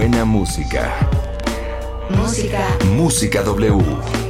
Buena música. Música W.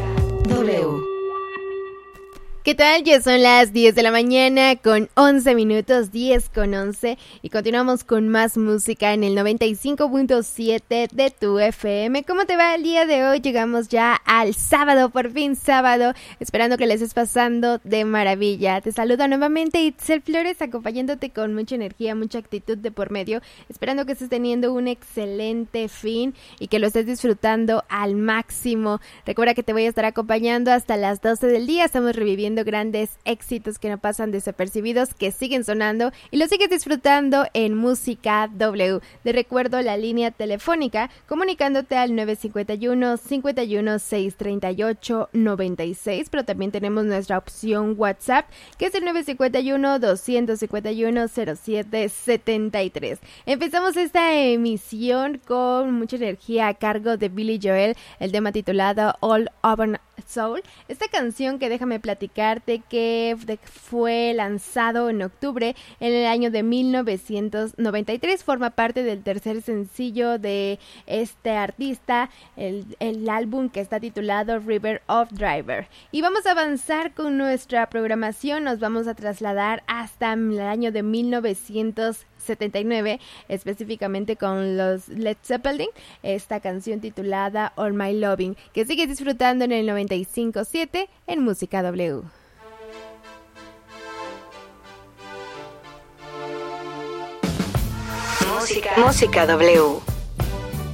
¿Qué tal? Ya son las 10 de la mañana con 11 minutos, 10 con 11, y continuamos con más música en el 95.7 de tu FM. ¿Cómo te va el día de hoy? Llegamos ya al sábado, por fin sábado, esperando que le estés pasando de maravilla. Te saluda nuevamente Itzel Flores, acompañándote con mucha energía, mucha actitud de por medio, esperando que estés teniendo un excelente fin y que lo estés disfrutando al máximo. Recuerda que te voy a estar acompañando hasta las 12 del día, estamos reviviendo grandes éxitos que no pasan desapercibidos, que siguen sonando y los sigues disfrutando en Música W. Te recuerdo la línea telefónica comunicándote al 951-51-638-96, pero también tenemos nuestra opción WhatsApp, que es el 951-251-0773. Empezamos esta emisión con mucha energía a cargo de Billy Joel, el tema titulado All Over Soul. Esta canción que déjame platicarte que fue lanzado en octubre en el año de 1993, forma parte del tercer sencillo de este artista, el álbum que está titulado River of Driver. Y vamos a avanzar con nuestra programación, nos vamos a trasladar hasta el año de 1979, específicamente con los Led Zeppelin, esta canción titulada All My Loving, que sigues disfrutando en el 95.7 en Música W. Música W.